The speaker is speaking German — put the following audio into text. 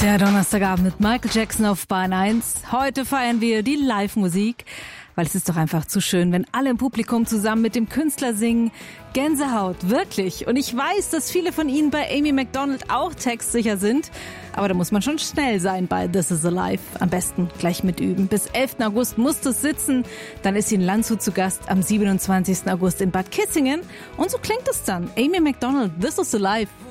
Der Donnerstagabend mit Michael Jackson auf Bahn 1. Heute feiern wir die Live-Musik, weil es ist doch einfach zu schön, wenn alle im Publikum zusammen mit dem Künstler singen. Gänsehaut, wirklich. Und ich weiß, dass viele von Ihnen bei Amy Macdonald auch textsicher sind. Aber da muss man schon schnell sein bei This Is Alive. Am besten gleich mitüben. Bis 11. August muss das sitzen. Dann ist sie in Landshut zu Gast am 27. August in Bad Kissingen. Und so klingt es dann. Amy Macdonald, This Is Alive.